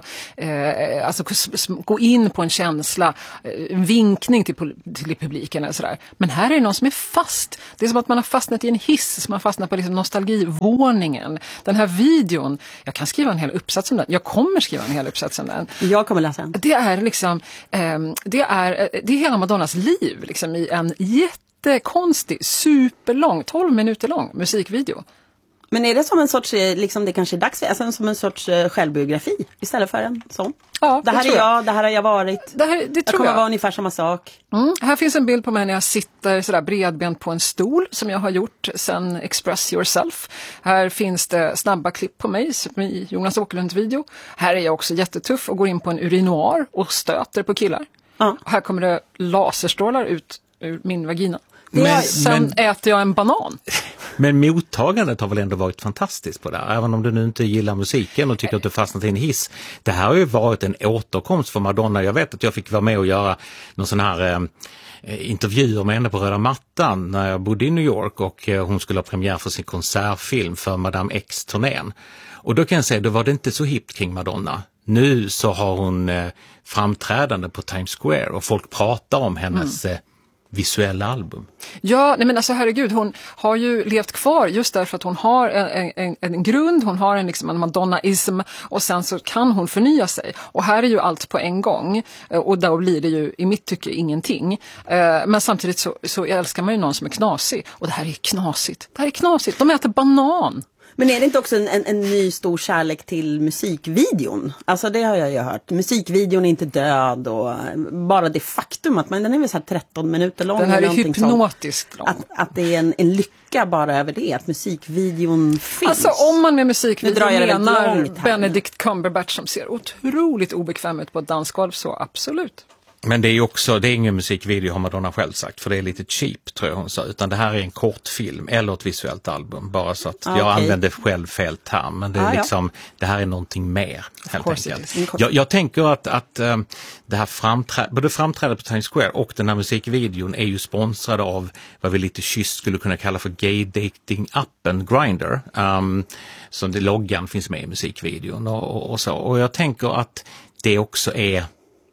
eh, alltså gå in på en känsla, en eh, vinkning till, till publiken eller sådär. Men här är det någon som är fast. Det är som att man har fastnat i en hiss, som har fastnat på liksom nostalgivåningen. Den här videon, jag kan skriva en hel uppsats om den. Jag kommer skriva en hel uppsats om den. Jag kommer läsa den. Det är liksom, eh, det är, det är hela Madonnas liv liksom, i en jättekonstig, superlång, tolv minuter lång musikvideo. Men är det som en sorts, liksom det kanske är dags för, alltså som en sorts självbiografi istället för en sån? Ja, det här det är jag, jag, det här har jag varit. Det, här, det jag tror kommer jag. vara ungefär samma sak. Mm. Här finns en bild på mig när jag sitter sådär bredbent på en stol som jag har gjort sen Express Yourself. Här finns det snabba klipp på mig som i Jonas Åkerlunds video. Här är jag också jättetuff och går in på en urinoar och stöter på killar. Ja. Här kommer det laserstrålar ut ur min vagina. Men, sen men, äter jag en banan. Men mottagandet har väl ändå varit fantastiskt på det här, även om du nu inte gillar musiken och tycker att du fastnat i en hiss. Det här har ju varit en återkomst för Madonna. Jag vet att jag fick vara med och göra någon sån här eh, intervjuer med henne på röda mattan när jag bodde i New York och eh, hon skulle ha premiär för sin konsertfilm för Madame X-turnén. Och då kan jag säga, då var det inte så hippt kring Madonna. Nu så har hon eh, framträdande på Times Square och folk pratar om hennes mm. eh, visuella album. Ja, nej men alltså herregud, hon har ju levt kvar just därför att hon har en, en, en grund, hon har en, liksom en Madonna-ism och sen så kan hon förnya sig. Och här är ju allt på en gång och då blir det ju i mitt tycke ingenting. Men samtidigt så, så älskar man ju någon som är knasig och det här är knasigt. Det här är knasigt, de äter banan. Men är det inte också en, en, en ny stor kärlek till musikvideon? Alltså det har jag ju hört. Musikvideon är inte död och bara det faktum att man, den är väl så här tretton minuter lång. Den här är hypnotiskt lång. Att, att det är en, en lycka bara över det, att musikvideon finns. Alltså om man med musikvideon menar Benedict nu. Cumberbatch som ser otroligt obekväm ut på ett dansgolv, så absolut. Men det är ju också, det är ingen musikvideo har Madonna själv sagt, för det är lite cheap tror jag hon sa, utan det här är en kortfilm eller ett visuellt album, bara så att ah, jag okay. använder själv fel term, men det är ah, liksom, ja. det här är någonting mer helt enkelt. Jag, jag tänker att, att um, det här framträ- både framträdet på Times Square och den här musikvideon är ju sponsrade av vad vi lite kysst skulle kunna kalla för gay dating appen Grindr, um, som det loggan finns med i musikvideon och, och, och så, och jag tänker att det också är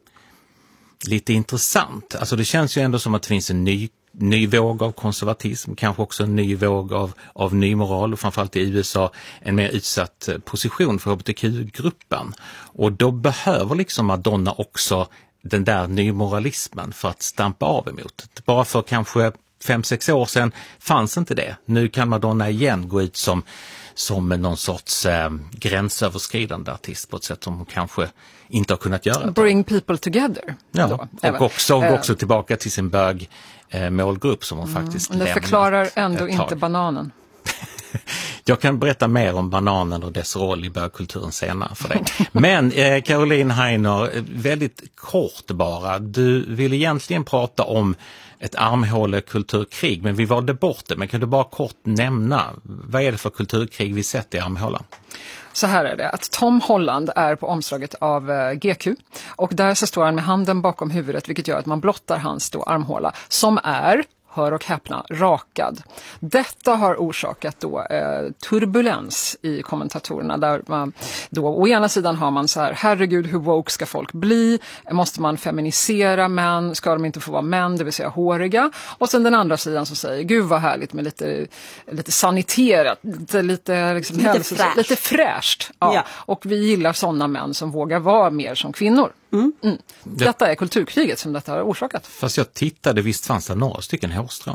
lite intressant. Alltså det känns ju ändå som att det finns en ny, ny våg av konservatism, kanske också en ny våg av, av ny moral och framförallt i U S A en mer utsatt position för H B T Q-gruppen. Och då behöver liksom Madonna också den där nymoralismen för att stampa av emot. Bara för kanske fem, sex år sedan fanns inte det. Nu kan Madonna igen gå ut som, som någon sorts eh, gränsöverskridande artist på ett sätt som hon kanske inte har kunnat göra. Bring people together. Ja, då, och även. också, och också tillbaka till sin bög eh, målgrupp som hon mm, faktiskt lämnar. Det förklarar ändå inte bananen. Jag kan berätta mer om bananen och dess roll i bögkulturen senare för dig. Men eh, Caroline Heiner, väldigt kort bara. Du vill egentligen prata om ett armhålekulturkrig, men vi valde bort det. Men kan du bara kort nämna, vad är det för kulturkrig vi sett i armhålan? Så här är det, att Tom Holland är på omslaget av uh, G Q och där så står han med handen bakom huvudet, vilket gör att man blottar hans då armhåla som är, hör och häpna, rakad. Detta har orsakat då eh, turbulens i kommentatorerna där man då å ena sidan har man så här, herregud hur woke ska folk bli? Måste man feminisera män? Ska de inte få vara män, det vill säga håriga? Och sen den andra sidan som säger, gud vad härligt med lite, lite saniterat, lite, lite, liksom lite, hälsos- fräsch. lite fräscht. Ja. Ja. Och vi gillar sådana män som vågar vara mer som kvinnor. Mm. Mm. Detta är kulturkriget som detta har orsakat. Fast jag tittade, visst fanns det några stycken hårstrån.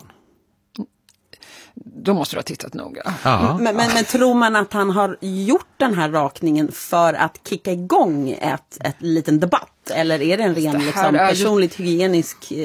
Då måste du ha tittat noga. Men, men, men tror man att han har gjort den här rakningen för att kicka igång ett, ett liten debatt? Eller är det en ren det liksom, är personligt ju... hygienisk... Eh...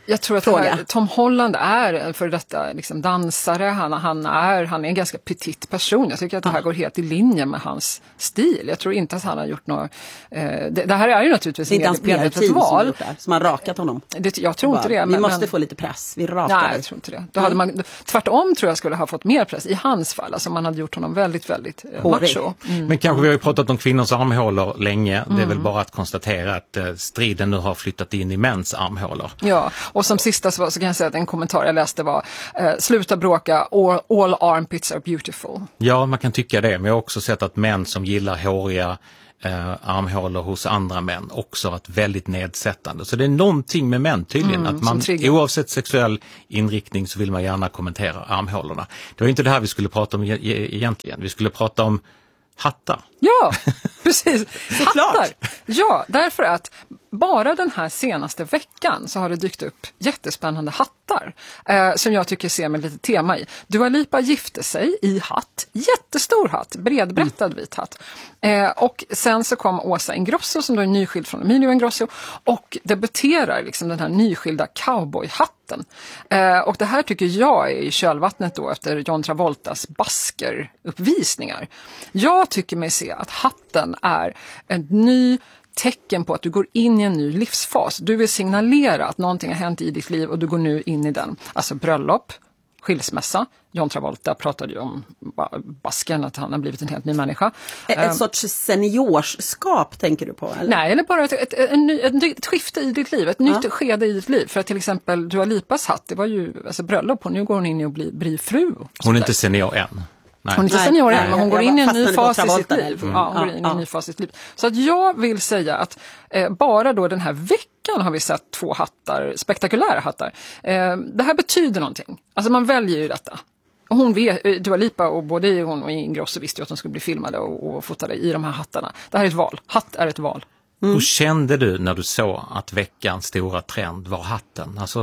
Jag tror att här, Tom Holland är för detta liksom dansare, han, han, är, han är en ganska petit person. Jag tycker att det här går helt i linje med hans stil. Jag tror inte att han har gjort något... Eh, det, det här är ju naturligtvis det är ett medvetet val. Som, som har rakat honom. Det, jag tror inte det. Vi men, måste men, få lite press, vi rakar. Nej, jag tror inte det. Då hade man, tvärtom tror jag skulle ha fått mer press i hans fall. Alltså man hade gjort honom väldigt, väldigt eh, macho. Mm. Men kanske vi har ju pratat om kvinnors armhålor länge. Mm. Det är väl bara att konstatera att eh, striden nu har flyttat in i mäns armhålor. Ja, och som sista så, så kan jag säga att en kommentar jag läste var eh, sluta bråka, all, all armpits are beautiful. Ja, man kan tycka det. Men jag har också sett att män som gillar håriga eh, armhålor hos andra män också varit väldigt nedsättande. Så det är någonting med män tydligen. Mm, att man oavsett sexuell inriktning så vill man gärna kommentera armhålorna. Det var inte det här vi skulle prata om e- e- egentligen. Vi skulle prata om hattar. Ja, precis. Hattar. Ja, därför att bara den här senaste veckan så har det dykt upp jättespännande hattar eh, som jag tycker ser med lite tema i. Dua Lipa gifte sig i hatt, jättestor hatt, bredbrättad vit hatt. Eh, och sen så kom Åsa Ingrosso som då är nyskild från Emilio Ingrosso och debuterar liksom den här nyskilda cowboyhatten. Eh, och det här tycker jag är i kölvattnet då efter John Travoltas Basker-uppvisningar. Jag tycker mig se att hatten är en ny tecken på att du går in i en ny livsfas. Du vill signalera att någonting har hänt i ditt liv och du går nu in i den. Alltså bröllop, skilsmässa. John Travolta pratade ju om Basken, att han har blivit en helt ny människa. En um, sorts seniorskap tänker du på? Eller? Nej, eller bara ett, ett, en ny, ett, ett skifte i ditt liv, ett nytt ja. skede i ditt liv. För att till exempel Dua Lipas hatt, det var ju alltså bröllop och nu går hon in i och blir, blir fru. Hon är inte senior än. Nej. Hon är inte senior än, men hon går in i en ny fas i sitt liv. Mm. Ja, hon går in i en ny fas i sitt liv. Så att jag vill säga att eh, bara då den här veckan har vi sett två hattar, spektakulära hattar. Eh, det här betyder någonting. Alltså man väljer ju detta. Och hon vet, Dua Lipa och både hon och Ingrosso visste ju att de skulle bli filmade och, och fotade i de här hattarna. Det här är ett val. Hatt är ett val. Mm. Hur kände du när du såg att veckans stora trend var hatten? Alltså,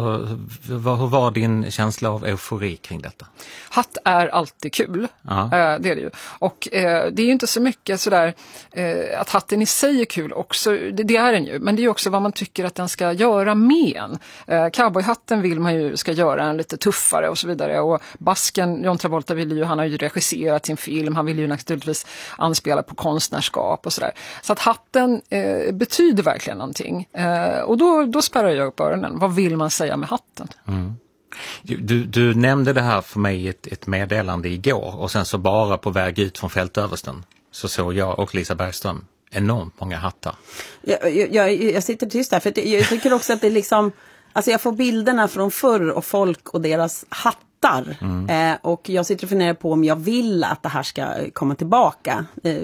hur var din känsla av eufori kring detta? Hatt är alltid kul, ja. det är det ju. Och eh, det är ju inte så mycket sådär eh, att hatten i sig är kul också, det, det är den ju. Men det är ju också vad man tycker att den ska göra med en. Eh, cowboyhatten vill man ju ska göra en lite tuffare och så vidare. Och Basken, John Travolta vill ju, han har ju regisserat sin film, han vill ju naturligtvis anspela på konstnärskap och sådär. Så att hatten eh, betyder verkligen någonting. Eh, och då, då spärrar jag upp öronen. Vad vill man säga med hatten? Mm. Du, du nämnde det här för mig i ett, ett meddelande igår och sen så bara på väg ut från fältöversten så såg jag och Lisa Bergström enormt många hattar. Jag, jag, jag sitter tyst där för att jag tycker också att det är liksom, alltså jag får bilderna från förr och folk och deras hattar. Mm. Eh, och jag sitter och funderar på om jag vill att det här ska komma tillbaka. Eh,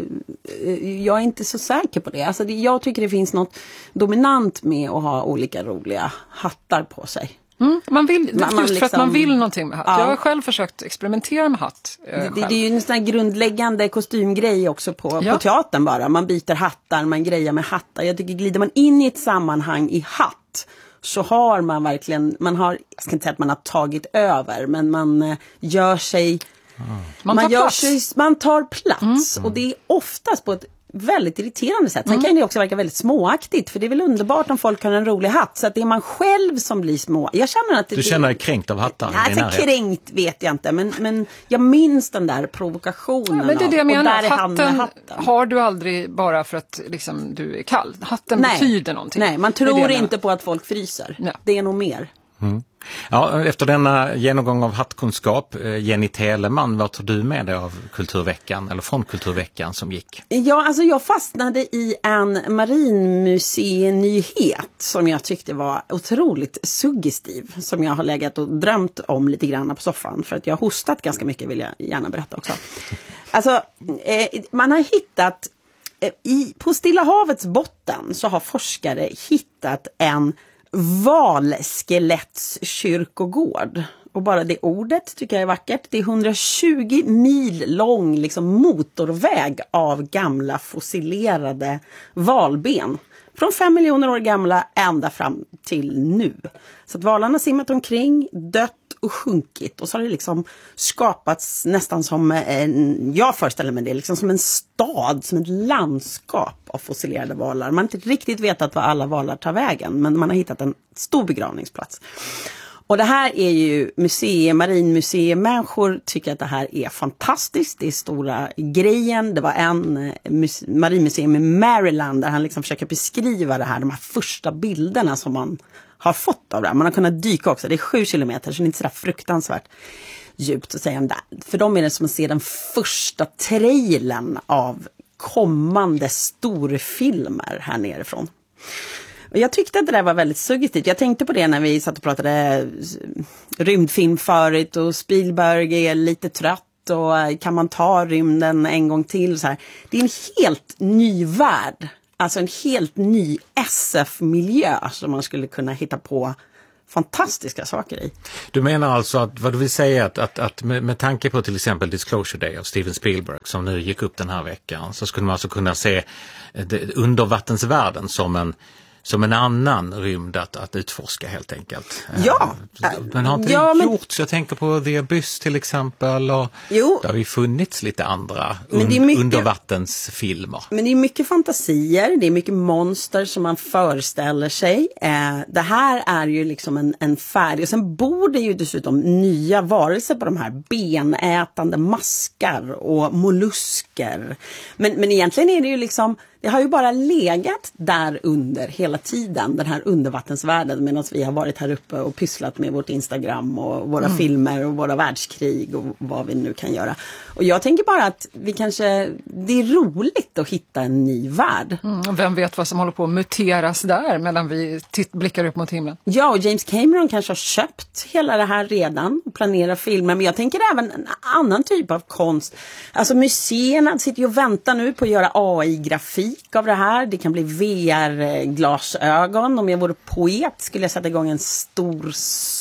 jag är inte så säker på det. Alltså det, jag tycker det finns något dominant med att ha olika roliga hattar på sig. Mm, man vill, man, man just liksom, för att man vill någonting med hatt. Ja. Jag har själv försökt experimentera med hatt. Eh, det, det är ju en sån här grundläggande kostymgrej också på, ja. på teatern bara. Man byter hattar, man grejer med hattar. Jag tycker glider man in i ett sammanhang i hatt så har man verkligen, man har, jag ska inte säga att man har tagit över, men man eh, gör sig, mm. man, man tar gör plats. sig, man tar plats Mm. och det är oftast på ett väldigt irriterande sätt. Sen Mm. kan det också verka väldigt småaktigt, för det är väl underbart om folk har en rolig hatt, så att det är man själv som blir små. Jag känner att det, du känner dig kränkt av hattar? Nej, alltså, kränkt vet jag inte, men, men jag minns den där provokationen. Ja, men det är det jag av, menar, och där är hatten, hatten har du aldrig bara för att liksom, du är kall. Hatten nej. betyder någonting. Nej, man det tror det inte på att folk fryser. Ja. Det är nog mer. Mm. Ja, efter denna genomgång av hattkunskap, Jenny Teleman, vad tar du med dig av Kulturveckan eller från Kulturveckan som gick? Ja, alltså jag fastnade i en marinmuseinyhet som jag tyckte var otroligt suggestiv, som jag har legat och drömt om lite grann på soffan, för att jag har hostat ganska mycket, vill jag gärna berätta också. Alltså, eh, man har hittat eh, i, på Stilla havets botten så har forskare hittat en valskelettskyrkogård. Och bara det ordet tycker jag är vackert. Det är hundratjugo mil lång liksom motorväg av gamla fossilerade valben. Från fem miljoner år gamla ända fram till nu. Så att valarna simmat omkring, dött och sjunkit och så har det liksom skapats nästan som en, jag föreställer mig det, liksom som en stad, som ett landskap av fossilerade valar. Man har inte riktigt vetat var alla valar tar vägen, men man har hittat en stor begravningsplats. Och det här är ju museum, marinmuseumänniskor tycker att det här är fantastiskt. Det är stora grejen. Det var en marinmuseum i Maryland där han liksom försöker beskriva det här, de här första bilderna som man har fått av det här. Man har kunnat dyka också. Det är sju kilometer, så det är inte så där fruktansvärt djupt att säga om det. För dem är det som att se den första trailern av kommande storfilmer här nerifrån. Och jag tyckte att det där var väldigt suggestivt. Jag tänkte på det när vi satt och pratade rymdfilm förut och Spielberg är lite trött och kan man ta rymden en gång till så här. Det är en helt ny värld. Alltså en helt ny S F-miljö som man skulle kunna hitta på fantastiska saker i. Du menar alltså att vad du vill säga att, att, att med, med tanke på till exempel Disclosure Day av Steven Spielberg som nu gick upp den här veckan, så skulle man alltså kunna se det, undervattensvärlden som en som en annan rymd att, att utforska helt enkelt. Ja. Men har inte ja, det men... gjorts? Jag tänker på The Abyss till exempel. Och jo. Det har ju funnits lite andra men det är mycket... undervattensfilmer. Men det är mycket fantasier, det är mycket monster som man föreställer sig. Eh, det här är ju liksom en, en färdig. Och sen bor det ju dessutom nya varelser på de här benätande maskar och mollusker. Men, men egentligen är det ju liksom... Det har ju bara legat där under hela tiden, den här undervattensvärlden, medan vi har varit här uppe och pysslat med vårt Instagram och våra mm. filmer och våra världskrig och vad vi nu kan göra. Och jag tänker bara att vi kanske, det är roligt att hitta en ny värld. Mm, vem vet vad som håller på att muteras där medan vi titt- blickar upp mot himlen. Ja, och James Cameron kanske har köpt hela det här redan och planerar filmer. Men jag tänker även en annan typ av konst. Alltså museerna sitter ju och väntar nu på att göra A I-grafik av det här. Det kan bli V R-glasögon. Om jag vore poet skulle jag sätta igång en stor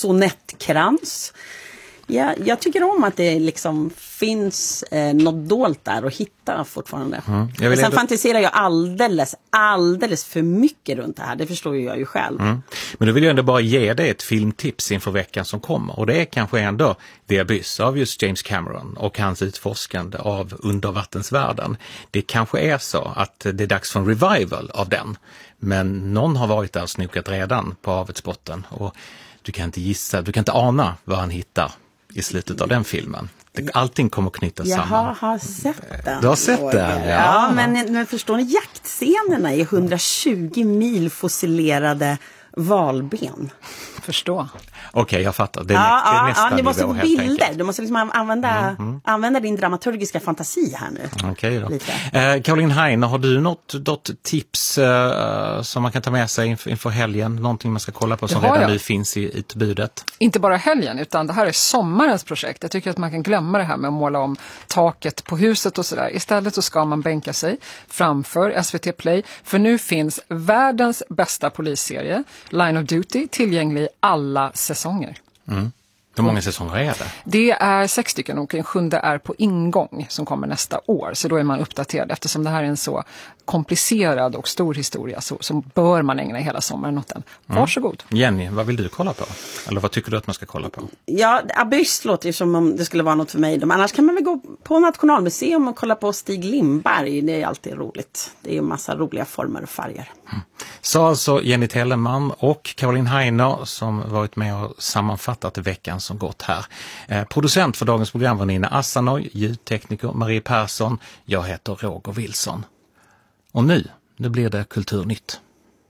sonettkrans. Ja, jag tycker om att det liksom finns eh, något dolt där att hitta fortfarande. Mm. Jag vill sen ändå... fantiserar jag alldeles, alldeles för mycket runt det här. Det förstår ju jag ju själv. Mm. Men då vill jag ändå bara ge dig ett filmtips inför veckan som kommer. Och det är kanske ändå The Abyss av just James Cameron och hans utforskande av undervattensvärlden. Det kanske är så att det är dags för en revival av den. Men någon har varit där och snokat redan på havets botten. Och du kan inte gissa, du kan inte ana vad han hittar i slutet av den filmen. Allting kommer att knytas samman. Jag har sett den. Du har sett den, ja. Ja, men, men förstår ni, jaktscenerna är hundratjugo mil fossilerade valben. Förstå. Okej, okay, jag fattar. Det är, ja, det är nästa ja, du måste nivå, få helt bilder. enkelt. Du måste liksom använda, mm, mm. använda din dramaturgiska fantasi här nu. Okej okay, då. Eh, Caroline Heine, har du något, något tips eh, som man kan ta med sig inför, inför helgen? Någonting man ska kolla på som redan jag. nu finns i utbudet? Inte bara helgen, utan det här är sommarens projekt. Jag tycker att man kan glömma det här med att måla om taket på huset och sådär. Istället så ska man bänka sig framför S V T Play. För nu finns världens bästa polisserie, Line of Duty, tillgänglig i alla säsonger. Mm. Hur många säsonger är det? Det är sex stycken och en sjunde är på ingång som kommer nästa år. Så då är man uppdaterad. Eftersom det här är en så komplicerad och stor historia så, så bör man ägna hela sommaren åt den. Varsågod. Mm. Jenny, vad vill du kolla på? Eller vad tycker du att man ska kolla på? Ja, Abyss låter ju som om det skulle vara något för mig. Men annars kan man väl gå på Nationalmuseum och kolla på Stig Lindberg. Det är alltid roligt. Det är ju en massa roliga former och färger. Mm. Så alltså Jenny Telleman och Caroline Heine som varit med och sammanfattat veckan som gått här. Eh, producent för dagens program var Nina Assanoj, ljudtekniker Marie Persson. Jag heter Roger Wilson. Och nu, nu blir det Kulturnytt.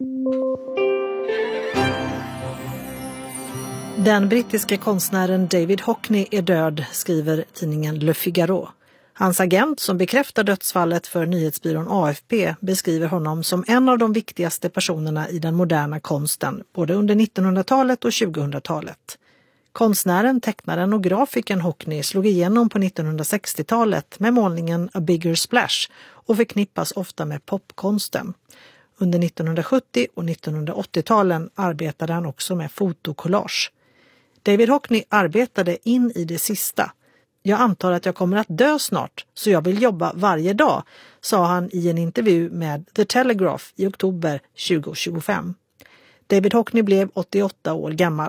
Den brittiske konstnären David Hockney är död, skriver tidningen Le Figaro. Hans agent som bekräftar dödsfallet för nyhetsbyrån A F P beskriver honom som en av de viktigaste personerna i den moderna konsten, både under nittonhundratalet och tjugohundratalet. Konstnären, tecknaren och grafikern Hockney slog igenom på nittonhundrasextiotalet med målningen A Bigger Splash och förknippas ofta med popkonsten. Under nittonhundrasjuttio- och nittonhundraåttio-talen arbetade han också med fotokollage. David Hockney arbetade in i det sista. Jag antar att jag kommer att dö snart, så jag vill jobba varje dag, sa han i en intervju med The Telegraph i oktober tjugohundratjugofem. David Hockney blev åttioåtta år gammal.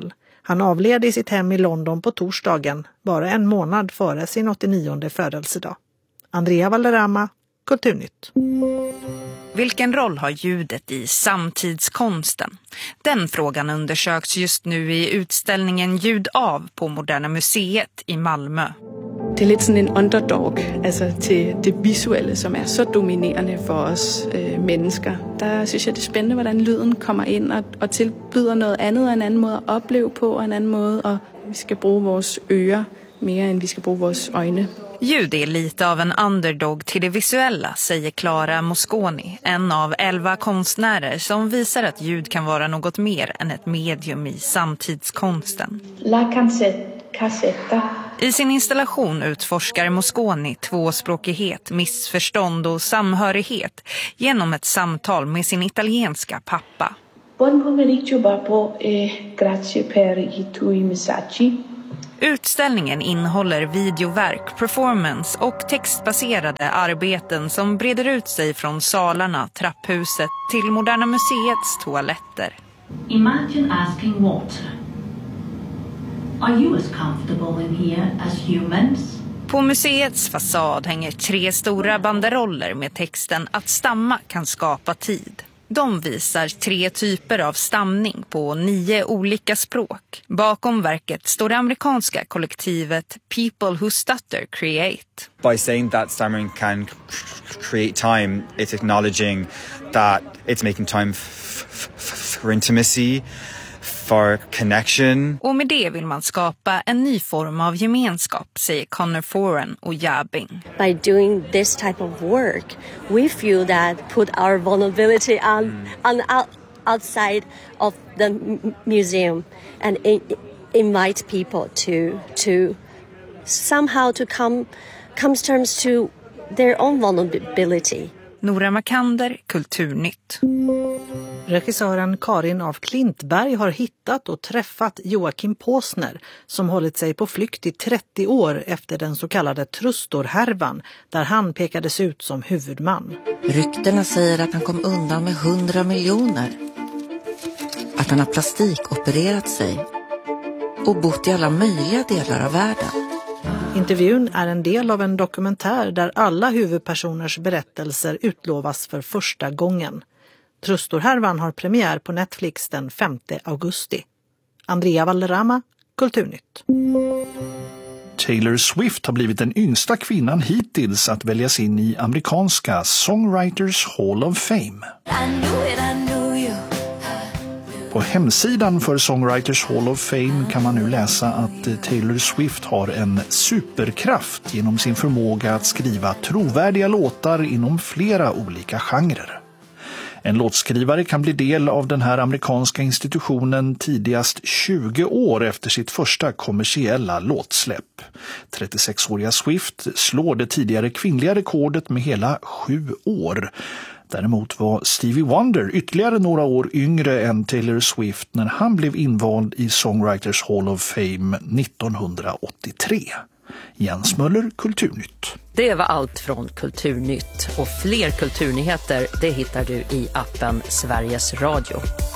Han avled i sitt hem i London på torsdagen, bara en månad före sin åttionionde födelsedag. Andrea Valderrama, Kulturnytt. Vilken roll har ljudet i samtidskonsten? Den frågan undersöks just nu i utställningen Ljud av på Moderna Museet i Malmö. Det är lite som en underdog, alltså till det visuella som är så dominerande för oss äh, människor. Där synes jag det är spännande hur lyden kommer in och, och tillbyder något annat, en annan måde att uppleva på, en annan måde, och vi ska bruga våra öron mer än vi ska bruga våra ögon. Ljud är lite av en underdog till det visuella, säger Clara Mosconi, en av elva konstnärer som visar att ljud kan vara något mer än ett medium i samtidskonsten. La cassetta. I sin installation utforskar Mosconi tvåspråkighet, missförstånd och samhörighet genom ett samtal med sin italienska pappa. Buon pomeriggio babbo e grazie per i tuoi messaggi. Utställningen innehåller videoverk, performance och textbaserade arbeten som breder ut sig från salarna, trapphuset till Moderna Museets toaletter. Imagine asking water. Are you as comfortable in here as humans? På museets fasad hänger tre stora banderoller med texten att stamma kan skapa tid. De visar tre typer av stamning på nio olika språk. Bakom verket står det amerikanska kollektivet People Who Stutter Create. By saying that stammering can create time, it's acknowledging that it's making time f- f- for intimacy, for connection. Och med det vill man skapa en ny form av gemenskap, säger Connor Foran och Jabing. By doing this type of work, we feel that put our vulnerability on, mm. on out, outside of the m- museum and in, invite people to to somehow to come come to terms to their own vulnerability. Nora Makander, Kulturnytt. Regissören Karin af Klintberg har hittat och träffat Joakim Påsner som hållit sig på flykt i trettio år efter den så kallade Trustorhärvan där han pekades ut som huvudman. Ryktena säger att han kom undan med hundra miljoner. Att han har plastikopererat sig och bott i alla möjliga delar av världen. Intervjun är en del av en dokumentär där alla huvudpersoners berättelser utlovas för första gången. Trustorhärvan har premiär på Netflix den femte augusti. Andrea Valderrama, Kulturnytt. Taylor Swift har blivit den yngsta kvinnan hittills att väljas in i amerikanska Songwriters Hall of Fame. På hemsidan för Songwriters Hall of Fame kan man nu läsa att Taylor Swift har en superkraft genom sin förmåga att skriva trovärdiga låtar inom flera olika genrer. En låtskrivare kan bli del av den här amerikanska institutionen tidigast tjugo år efter sitt första kommersiella låtsläpp. trettiosexåriga Swift slår det tidigare kvinnliga rekordet med hela sju år. Däremot var Stevie Wonder ytterligare några år yngre än Taylor Swift när han blev invald i Songwriters Hall of Fame nittonhundraåttiotre. Jens Möller, Kulturnytt. Det var allt från Kulturnytt och fler kulturnyheter det hittar du i appen Sveriges Radio.